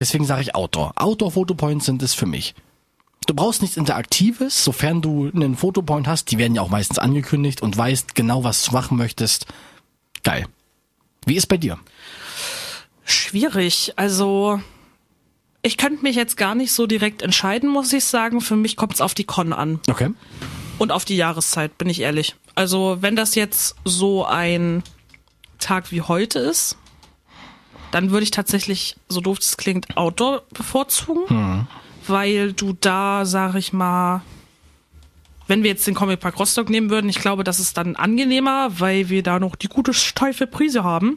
Deswegen sage ich Outdoor. Outdoor-Fotopoints sind es für mich. Du brauchst nichts Interaktives, sofern du einen Fotopoint hast. Die werden ja auch meistens angekündigt und weißt genau, was du machen möchtest. Geil. Wie ist bei dir? Schwierig. Also, ich könnte mich jetzt gar nicht so direkt entscheiden, muss ich sagen. Für mich kommt es auf die Con an. Okay. Und auf die Jahreszeit, bin ich ehrlich. Also, wenn das jetzt so ein Tag wie heute ist, dann würde ich tatsächlich, so doof es klingt, Outdoor bevorzugen. Weil du da, sag ich mal, wenn wir jetzt den Comic Park Rostock nehmen würden, ich glaube, das ist dann angenehmer, weil wir da noch die gute steife Prise haben.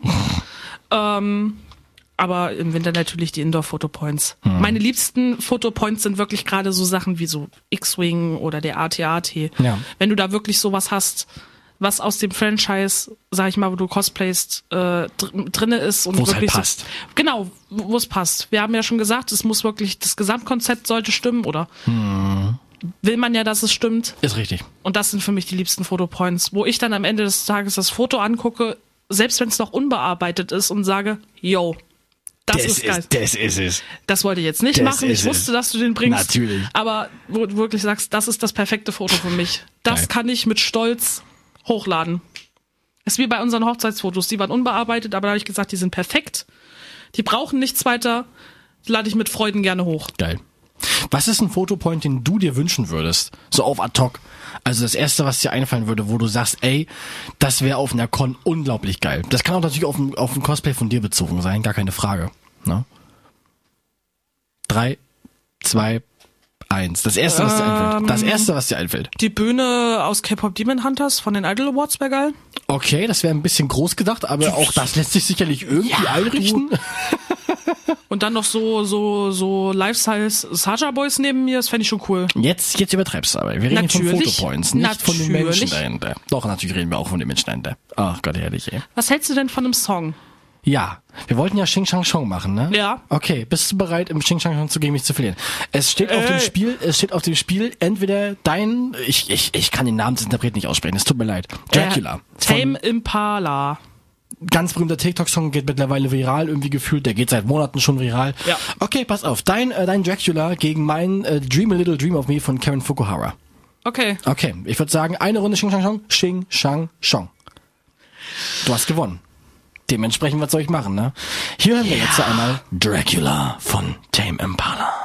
Aber im Winter natürlich die Indoor-Fotopoints. Meine liebsten Fotopoints sind wirklich gerade so Sachen wie so X-Wing oder der AT-AT. Ja. Wenn du da wirklich sowas hast, was aus dem Franchise, sag ich mal, wo du cosplayst, drinne ist und wo es halt wirklich passt. So, genau, wo es passt. Wir haben ja schon gesagt, es muss wirklich, das Gesamtkonzept sollte stimmen, oder? Will man ja, dass es stimmt. Ist richtig. Und das sind für mich die liebsten Fotopoints, wo ich dann am Ende des Tages das Foto angucke, selbst wenn es noch unbearbeitet ist und sage, yo, das ist geil. Das ist es. Das wollte ich jetzt nicht machen. Ich wusste, dass du den bringst. Natürlich. Aber wo du wirklich sagst, das ist das perfekte Foto für mich. Das Geil. kann ich mit Stolz hochladen. Das ist wie bei unseren Hochzeitsfotos. Die waren unbearbeitet, aber da habe ich gesagt, die sind perfekt. Die brauchen nichts weiter. Die lade ich mit Freuden gerne hoch. Geil. Was ist ein Fotopoint, den du dir wünschen würdest? So auf ad hoc. Also das Erste, was dir einfallen würde, wo du sagst, ey, das wäre auf einer Con unglaublich geil. Das kann auch natürlich auf ein Cosplay von dir bezogen sein, gar keine Frage. Ne? 3, 2, 1. Das Erste, was dir einfällt. Das Erste, was dir einfällt. Die Bühne aus K-Pop Demon Hunters von den Idol Awards wäre geil. Okay, das wäre ein bisschen groß gedacht, aber auch das lässt sich sicherlich irgendwie einrichten. Und dann noch so Life-Size Saja Boys neben mir, das fände ich schon cool. Jetzt übertreibst du aber. Wir reden hier von Natürlich. Fotopoints, nicht von den Menschen Natürlich. dahinter. Doch, natürlich reden wir auch von den Menschen dahinter. Ach Gott, herrlich, ey. Was hältst du denn von einem Song? Ja, wir wollten ja Xing Shang Chong machen, ne? Ja. Okay, bist du bereit, im Xing Shang Chong zu gegen mich zu verlieren? Es steht auf dem Spiel entweder dein, ich kann den Namen des Interpreten nicht aussprechen, es tut mir leid. Dracula. Tame Impala. Ganz berühmter TikTok-Song, geht mittlerweile viral, irgendwie gefühlt, der geht seit Monaten schon viral. Ja. Okay, pass auf, dein Dracula gegen mein Dream a Little Dream of Me von Karen Fukuhara. Okay. Okay, ich würde sagen, eine Runde Xing Shang Chong, Xing Shang Chong. Du hast gewonnen. Dementsprechend, was soll ich machen, ne? Hier hören wir jetzt einmal Dracula von Tame Impala.